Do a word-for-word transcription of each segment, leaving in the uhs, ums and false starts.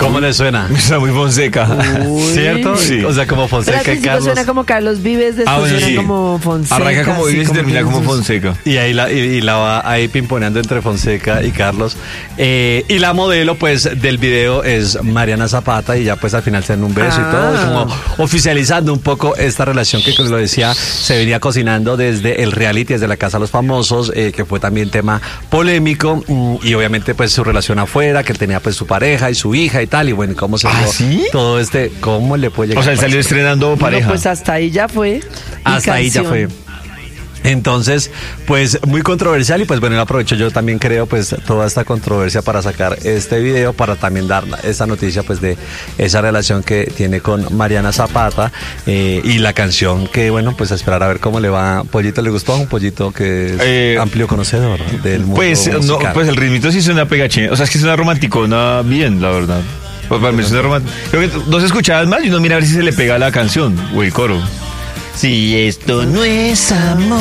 ¿Cómo le suena? Está muy Fonseca. Uy. ¿Cierto? Sí. O sea, como Fonseca Pero al y principio Carlos. suena como Carlos Vives, después Ah, bueno, suena sí. como Fonseca. Arranca como sí, Vives y termina que como sus- Fonseca. Y ahí la, y, y la va ahí pimponeando entre Fonseca y Carlos. Eh, y la modelo, pues, del video es Mariana Zapata, y ya pues al final se dan un beso Ah. y todo, y como oficializando un poco esta relación que, como lo decía, se venía cocinando desde el reality, desde la Casa de los Famosos, eh, que fue también tema polémico, mm, y obviamente pues su relación afuera, que él tenía pues su pareja y su hija y tal, y bueno, cómo se ¿Ah, dio sí? todo este, cómo le puede llegar. O sea, él salió estrenando pareja. No, pues hasta ahí ya fue. Y Hasta ahí ya canción. fue. Entonces, pues muy controversial, y pues bueno, él aprovechó, yo también creo, pues toda esta controversia para sacar este video, para también dar esta noticia pues de esa relación que tiene con Mariana Zapata, eh, y la canción que bueno, pues a esperar a ver cómo le va. ¿Pollito le gustó? Un Pollito que es Eh, amplio conocedor del mundo Pues, no, musical. pues el ritmito sí suena pegachín. O sea, es que suena romanticona bien, la verdad. Pues para mí suena romántico. Creo que dos escuchadas más y uno mira a ver si se le pega la canción o el coro. Si esto no es amor.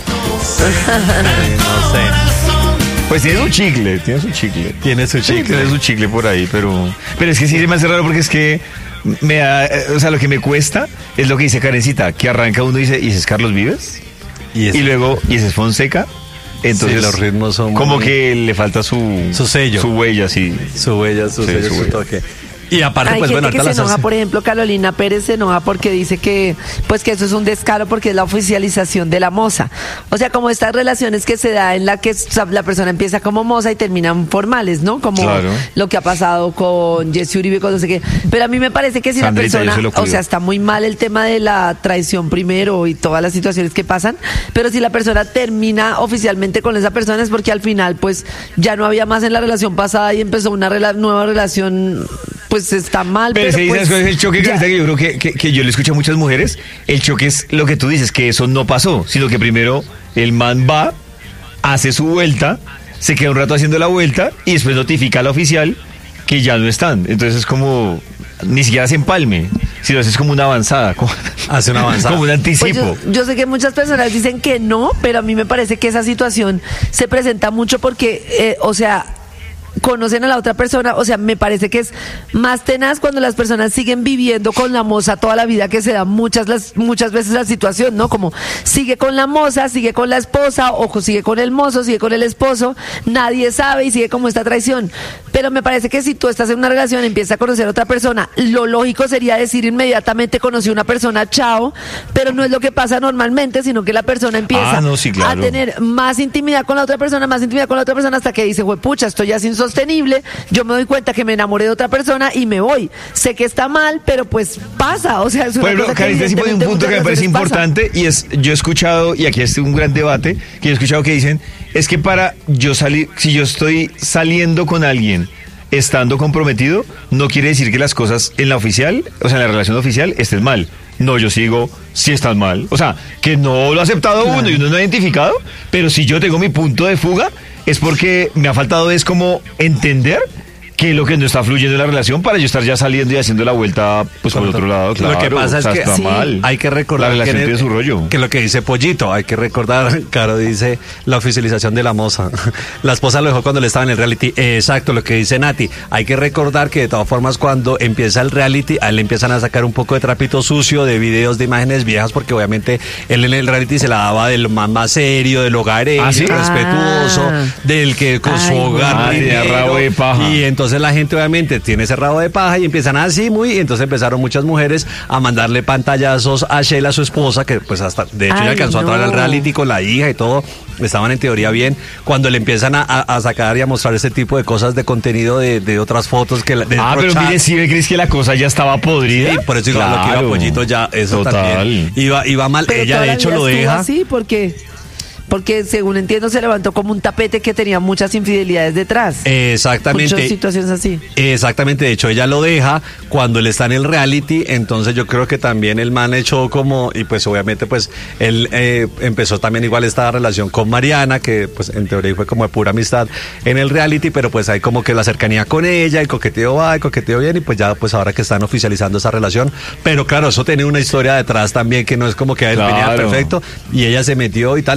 Eh, no sé. Pues tiene su chicle, tiene su chicle. Tiene su Sí, chicle. tiene su chicle por ahí, pero. Pero es que sí se me hace raro porque es que me da, eh, o sea, lo que me cuesta es lo que dice Karencita, que arranca uno y dice, ¿y ese es Carlos Vives? Y, es- Y luego, ¿y ese es Fonseca? Entonces, Sí, los ritmos son como muy- que le falta su Su sello. su huella, sí. su huella, su, Sí, sello, su su huella. toque. Y aparte, Hay pues gente bueno, que ahorita se las enoja, hace- por ejemplo, Carolina Pérez se enoja porque dice que, pues que eso es un descaro porque es la oficialización de la moza. O sea, como estas relaciones que se da en la que la persona empieza como moza y terminan formales, ¿no? Como Claro. lo que ha pasado con Jesse Uribe, con no sé qué. Pero a mí me parece que si Sandrita, la yo se lo persona, o cuido. sea, está muy mal el tema de la traición primero y todas las situaciones que pasan, pero si la persona termina oficialmente con esa persona es porque al final, pues, ya no había más en la relación pasada y empezó una rela- nueva relación, pues está mal. Pero, Pero, sí, pues, ¿sabes cuál es el choque, ya- Karencita? Que yo creo que, que, que yo le escucho a muchas mujeres. El choque es lo que tú dices, que eso no pasó, sino que primero el man va, hace su vuelta, se queda un rato haciendo la vuelta y después notifica a la oficial que ya no están. Entonces es como, ni siquiera se empalme, sino es como una avanzada, como, Hace una avanzada. como un Pues anticipo. yo, yo sé que muchas personas dicen que no, pero a mí me parece que esa situación se presenta mucho porque, eh, o sea, conocen a la otra persona, o sea, me parece que es más tenaz cuando las personas siguen viviendo con la moza toda la vida, que se da muchas las muchas veces la situación, ¿no? Como sigue con la moza, sigue con la esposa, o sigue con el mozo, sigue con el esposo, nadie sabe y sigue como esta traición. Pero me parece que si tú estás en una relación, empiezas a conocer a otra persona, lo lógico sería decir inmediatamente conocí a una persona, chao, pero no es lo que pasa normalmente, sino que la persona empieza Ah, no, sí, claro. a tener más intimidad con la otra persona, más intimidad con la otra persona, hasta que dice, pucha, estoy ya insostenible, yo me doy cuenta que me enamoré de otra persona y me voy. Sé que está mal, pero pues pasa, o sea, es una Por ejemplo, cosa que Karencita sí pone un evidentemente punto que me muchas parece veces pasa. importante y es, yo he escuchado, y aquí es un gran debate, que yo he escuchado que dicen, es que para yo salir, si yo estoy saliendo con alguien estando comprometido, no quiere decir que las cosas en la oficial, o sea, en la relación oficial, estén mal. No, yo sigo, si están mal. O sea, que no lo ha aceptado uno y uno no ha identificado, pero si yo tengo mi punto de fuga, es porque me ha faltado es como entender que lo que no está fluyendo en la relación para yo estar ya saliendo y haciendo la vuelta pues por otro lado, claro. Lo que pasa o sea, es que está sí, mal. hay que recordar la relación que, en tiene el- su rollo. que lo que dice Pollito, hay que recordar, Caro dice la oficialización de la moza. La esposa lo dejó cuando le estaba en el reality. Eh, exacto, lo que dice Nati. Hay que recordar que de todas formas cuando empieza el reality, a él le empiezan a sacar un poco de trapito sucio, de videos, de imágenes viejas, porque obviamente él en el reality se la daba del más, más serio, del hogareño, ¿Ah, sí? respetuoso, Ah. del que con su Ay, hogar madre, primero. rabo de paja. Y entonces la gente obviamente tiene ese rabo de paja y empiezan así muy, y entonces empezaron muchas mujeres a mandarle pantallazos a Sheila, su esposa, que pues hasta, de hecho, Ay, ella alcanzó a entrar no. al reality con la hija y todo, estaban en teoría bien, cuando le empiezan a, a- a sacar y a mostrar ese tipo de cosas de contenido de, de otras fotos que la- de Ah, otro pero chat. mire, si ve, Cris, que la cosa ya estaba podrida. Sí, por eso digo, lo que iba Claro. Pollito ya, eso Total. también iba, iba mal, Pero ella toda de la hecho vida lo estuvo deja. así, porque porque según entiendo se levantó como un tapete que tenía muchas infidelidades detrás. Exactamente. Muchas situaciones así. Exactamente, de hecho ella lo deja cuando él está en el reality, entonces yo creo que también el man echó como, y pues obviamente pues él eh, empezó también igual esta relación con Mariana, que pues en teoría fue como de pura amistad en el reality, pero pues hay como que la cercanía con ella, el coqueteo va, el coqueteo viene, y pues ya pues ahora que están oficializando esa relación, pero claro, eso tiene una historia detrás también que no es como que él venía Claro. perfecto y ella se metió y tal. Pero el man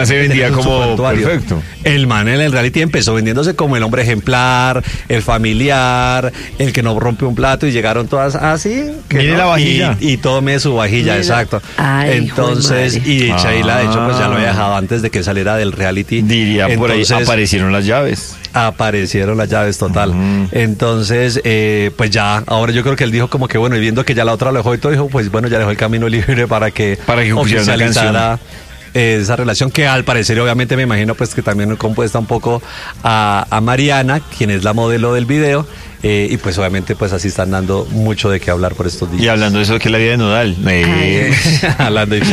se que vendía tener un como supertuario. perfecto. El man en el reality empezó vendiéndose como el hombre ejemplar, el familiar, el que no rompe un plato y llegaron todas así. que Mire no, la vajilla. Y, y tome su vajilla, Mira. exacto. Ay, hijo de Entonces, madre. y Sheila, de hecho, pues ya lo había Ah. dejado antes de que saliera del reality. Diría por ahí, Entonces, aparecieron las llaves. aparecieron las llaves total. Ujú. Entonces, eh, pues ya, ahora yo creo que él dijo como que bueno, y viendo que ya la otra lo dejó y todo, dijo, pues bueno, ya dejó el camino libre para que, Para que pusiera una oficializara eh, esa relación que al parecer, obviamente me imagino pues que también compuesta un poco a, a Mariana, quien es la modelo del video, eh, y pues obviamente pues así están dando mucho de qué hablar por estos días. Y hablando de eso, que es la vida de Nodal. Eh, Hablando de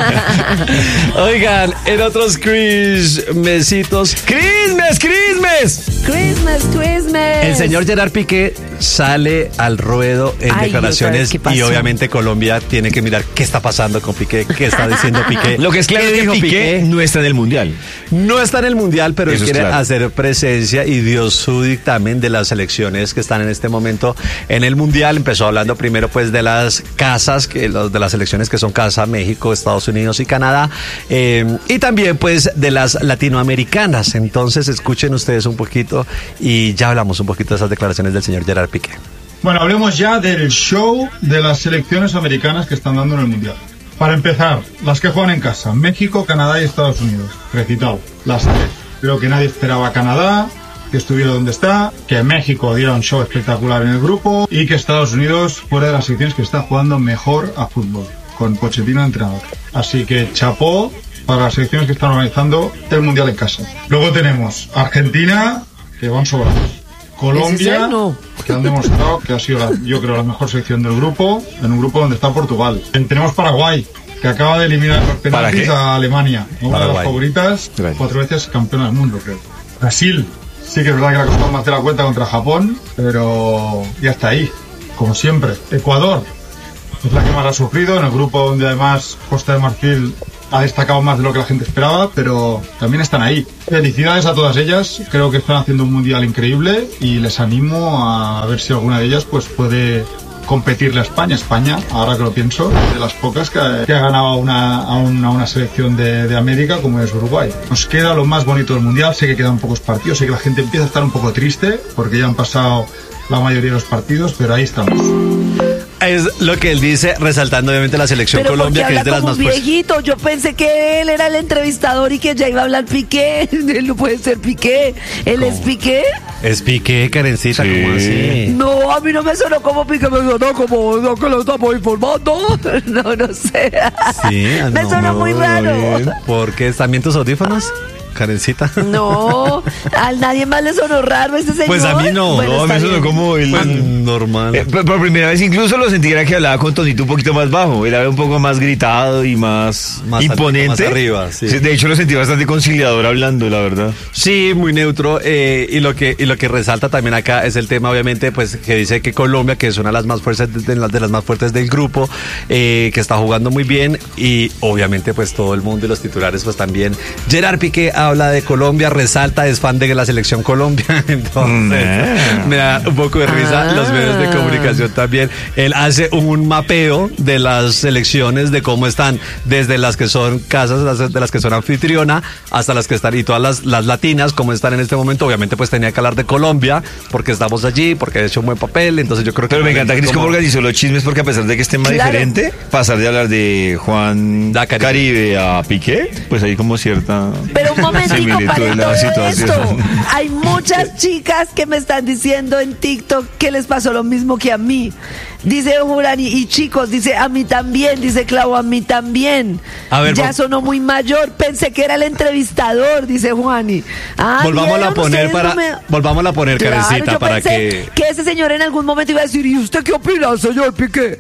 Oigan, en otros Christmesitos, ¡Christmas, Christmas! Christmas, Christmas. el señor Gerard Piqué sale al ruedo en Ay, declaraciones otra vez, ¿qué pasó? y obviamente Colombia tiene que mirar qué está pasando con Piqué, qué está diciendo Piqué. Lo que es claro ¿Qué es que dijo Piqué no está en el Mundial. No está en el Mundial, pero él Eso es quiere claro. hacer presencia y dio su dictamen de las selecciones que están en este momento en el Mundial. Empezó hablando primero pues de las casas, que los de las selecciones que son casa, México, Estados Unidos y Canadá, eh, y también pues de las latinoamericanas. Entonces escuchen ustedes un poquito y ya hablamos un poquito de esas declaraciones del señor Gerard Piqué. Bueno, hablemos ya del show de las selecciones americanas que están dando en el Mundial. Para empezar, las que juegan en casa, México, Canadá y Estados Unidos. Recitado, las tres. Creo que nadie esperaba a Canadá, que estuviera donde está, que México diera un show espectacular en el grupo y que Estados Unidos fuera de las selecciones que está jugando mejor a fútbol, con Pochettino de entrenador. Así que chapó para las selecciones que están organizando el Mundial en casa. Luego tenemos Argentina, que van sobrados. Colombia, ¿Ese no? que han demostrado que ha sido, la- yo creo, la mejor selección del grupo, en un grupo donde está Portugal. Tenemos Paraguay, que acaba de eliminar los penaltis qué? a Alemania, una de Paraguay. las favoritas, Gracias. cuatro veces campeona del mundo, creo. Brasil, sí que es verdad que le ha costado más de la cuenta contra Japón, pero ya está ahí, como siempre. Ecuador, es la que más ha sufrido, en el grupo donde además Costa de Marfil ha destacado más de lo que la gente esperaba, pero también están ahí. Felicidades a todas ellas, creo que están haciendo un mundial increíble y les animo a ver si alguna de ellas pues puede competirle a España. España, ahora que lo pienso, es de las pocas que, que ha ganado una, a, una, a una selección de, de América como es Uruguay. Nos queda lo más bonito del mundial, sé que quedan pocos partidos, sé que la gente empieza a estar un poco triste porque ya han pasado la mayoría de los partidos, pero ahí estamos. Es lo que él dice, resaltando obviamente la selección Pero Colombia, porque que habla es de las como más un fuertes. viejito. Yo pensé que él era el entrevistador y que ya iba a hablar Piqué. Él no puede ser Piqué. ¿Él es Piqué? Es Piqué, Karencita, Sí. ¿cómo así? No, a mí no me sonó como Piqué, me sonó como lo que lo estamos informando. No, no sé. Sí, me no, sonó muy raro. bien. ¿Por qué? ¿También tus audífonos, Karencita? No, a nadie más le sonó raro este señor. Pues a mí no, Bueno, No, está me sonó bien. como el... Pues normal. Eh, por, por primera vez incluso lo sentí era que hablaba con tonito un poquito más bajo. Él era un poco más gritado y más, Más imponente. alto, más arriba, sí. De hecho lo sentí bastante conciliador hablando, la verdad. Sí, muy neutro. eh, y lo que y lo que resalta también acá es el tema, obviamente, pues que dice que Colombia, que es una de las más fuertes de, de las, de las más fuertes del grupo, eh, que está jugando muy bien y obviamente pues todo el mundo y los titulares pues también. Gerard Piqué habla de Colombia, resalta, es fan de la selección Colombia, entonces Nah. me da un poco de risa Ah. los medios de comunicación también. Él hace un mapeo de las selecciones, de cómo están, desde las que son casas, las- de las que son anfitriona, hasta las que están, y todas las, las latinas, cómo están en este momento. Obviamente pues tenía que hablar de Colombia, porque estamos allí, porque ha hecho un buen papel, entonces yo creo que... Pero me encanta Cris cómo como- organizó los chismes porque a pesar de que esté más Claro. diferente, pasar de hablar de Juan Da Caribe. Caribe a Piqué, pues hay como cierta... Pero un momentico, similitud para en la todo situación. esto. Hay muchas chicas que me están diciendo en TikTok que les pasó lo mismo que a mí. Dice Jurani, y chicos, dice a mí también, dice Clau, a mí también. A ver, ya vol- sonó muy mayor, pensé que era el entrevistador, dice Juani. Ah, Volvámosla a ¿vieron? poner Ustedes para... no me- Volvámosla a poner, Claro, Karencita, yo para pensé que... que ese señor en algún momento iba a decir, ¿y usted qué opina, señor Piqué?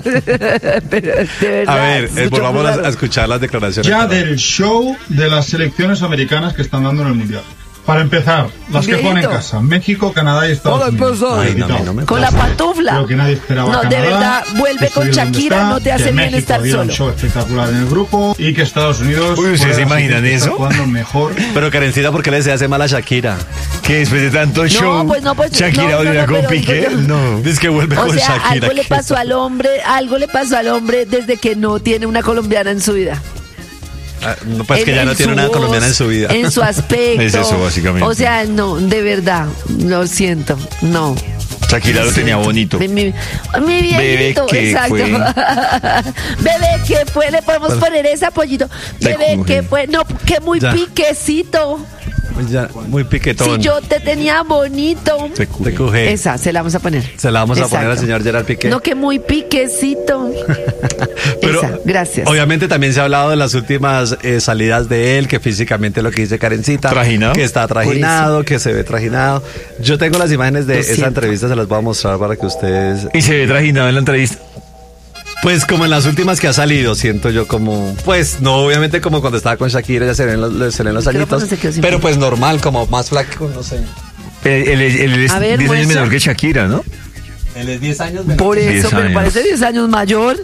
Pero, de verdad, A ver, es eh, mucho volvamos muy a, raro. a escuchar las declaraciones. Ya del show de las selecciones americanas que están dando en el Mundial. Para empezar, las que juegan en Viejito. casa, México, Canadá y Estados Hola, Unidos. empezó. Ay, no, a mí Recitado. no me Con la pantufla. Creo que nadie esperaba No, a de Canadá, verdad, vuelve que con estuviera donde Shakira, está, no te hace que bien México estar diera un solo. show espectacular en el grupo y que Estados Unidos Uy, ¿ustedes fuera se de las imaginan selecciones que eso? está jugando mejor. Pero Karencita, ¿por qué le se hace mal a Shakira? Que después de tanto No, show, pues no, pues, Shakira no, no, volviera no, con pero Piqué. digo yo- No. Dice que vuelve O con sea, Shakira. algo le ¿qué? pasó al hombre, algo le pasó al hombre desde que no tiene una colombiana en su vida. Ah, no, pues que En- ya no en tiene su una voz, colombiana en su vida. En su aspecto. Es eso, básicamente. O sea, no, de verdad, lo siento, no. Shakira lo tenía bonito. Mi, mi, mi viejito, Bebé, ¿qué exacto. fue? Bebé, ¿qué fue? Le podemos poner esa pollito. Te Bebé, coge. ¿qué fue? No, que muy Ya. piquecito. Ya, muy piquetón. Si yo te tenía bonito. Te Te cuje. Esa, se la vamos a poner. Se la vamos a poner al Exacto. señor Gerard Piqué. No, que muy piquecito. Pero Esa, gracias. obviamente también se ha hablado de las últimas eh, salidas de él, que físicamente lo que dice Karencita. ¿Trajinado? Que está trajinado, que se ve trajinado. Yo tengo las imágenes de Lo esa siento. entrevista, se las voy a mostrar para que ustedes... Y se ve trajinado en la entrevista. Pues como en las últimas que ha salido, siento yo como... Pues no, obviamente como cuando estaba con Shakira, ya se ven los, se ven los El micrófono añitos. se quedó sin Pero pila. pues normal, como más flaco, no sé. Él, él- él- él es A ver, diez años muestra. menor que Shakira, ¿no? Él es diez años menor. Por diez eso, me años. parece diez años mayor.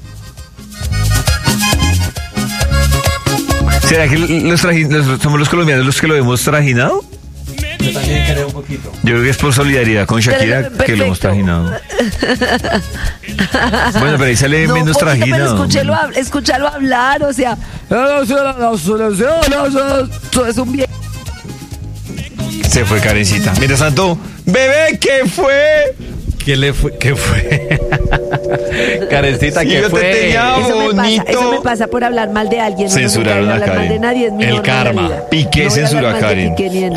¿Será que los, traji- los- somos los colombianos los que lo hemos trajinado? Yo también creo un poquito. Yo creo que es por solidaridad con Shakira Pero, que lo hemos perfecto. trajinado. Bueno, pero ahí sale No, menos poquito, pero trajinado. escúchelo, hab- escúchalo hablar, o sea, es un bien. Se fue Karencita. Mientras tanto, bebé, ¿qué fue? ¿Qué le fue? ¿Qué fue? Karencita, Sí, ¿qué yo te fue? tenía- Eso me, pasa, bonito. eso me pasa por hablar mal de alguien. Uno nunca Censuraron debe a hablar mal Karen. de nadie, es mi El norma en la karma. vida. Piqué No voy a censuró hablar a mal de Karen. Piqué ni de